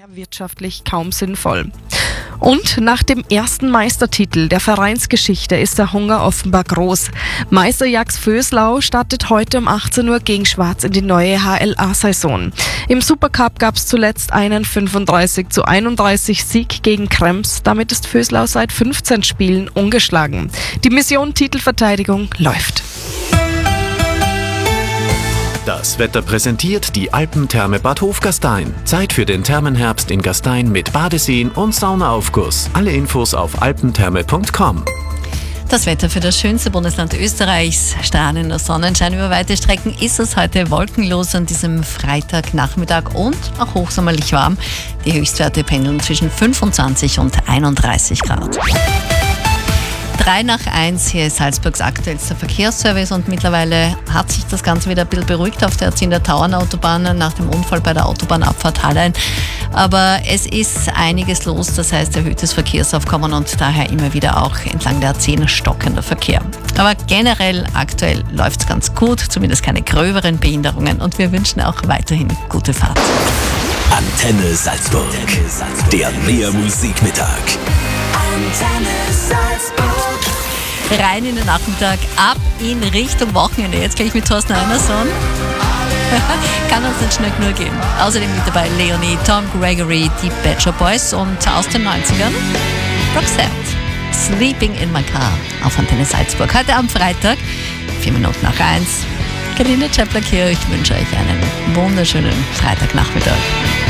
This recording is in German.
daher wirtschaftlich kaum sinnvoll. Und nach dem ersten Meistertitel der Vereinsgeschichte ist der Hunger offenbar groß. Meister Ajax Vöslau startet heute um 18 Uhr gegen Schwarz in die neue HLA-Saison. Im Supercup gab es zuletzt einen 35:31 Sieg gegen Krems. Damit ist Vöslau seit 15 Spielen ungeschlagen. Die Mission Titelverteidigung läuft. Das Wetter präsentiert die Alpentherme Bad Hofgastein. Zeit für den Thermenherbst in Gastein mit Badeseen und Saunaaufguss. Alle Infos auf alpentherme.com. Das Wetter für das schönste Bundesland Österreichs. Strahlender Sonnenschein über weite Strecken ist es heute wolkenlos an diesem Freitagnachmittag und auch hochsommerlich warm. Die Höchstwerte pendeln zwischen 25 und 31 Grad. 3:03, hier ist Salzburgs aktuellster Verkehrsservice und mittlerweile hat sich das Ganze wieder ein bisschen beruhigt auf der Erziener Tauernautobahn nach dem Unfall bei der Autobahnabfahrt Hallein. Aber es ist einiges los, das heißt erhöhtes Verkehrsaufkommen und daher immer wieder auch entlang der A10 stockender Verkehr. Aber generell aktuell läuft es ganz gut, zumindest keine gröberen Behinderungen und wir wünschen auch weiterhin gute Fahrt. Antenne Salzburg, der Mehr-Musik-Mittag. Antenne Salzburg. Rein in den Nachmittag, ab in Richtung Wochenende. Jetzt gleich mit Thorsten Einerson. Kann uns nicht schnell genug gehen. Außerdem mit dabei Leonie, Tom Gregory, die Badger Boys und aus den 90ern Roxette, Sleeping in my Car auf Antenne Salzburg. Heute am Freitag, 1:04. Karina Czapler hier. Ich wünsche euch einen wunderschönen Freitagnachmittag.